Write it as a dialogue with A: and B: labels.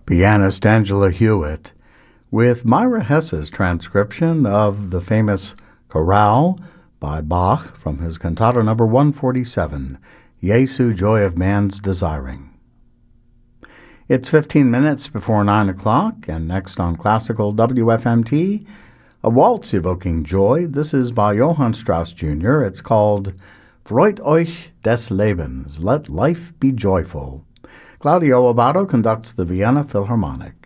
A: Pianist Angela Hewitt with Myra Hess's transcription of the famous Chorale by Bach from his Cantata number 147, Jesu, Joy of Man's Desiring. It's 15 minutes before 9 o'clock, and next on Classical WFMT, a waltz evoking joy. This is by Johann Strauss Jr. It's called Freut euch des Lebens, Let Life Be Joyful. Claudio Abbado conducts the Vienna Philharmonic.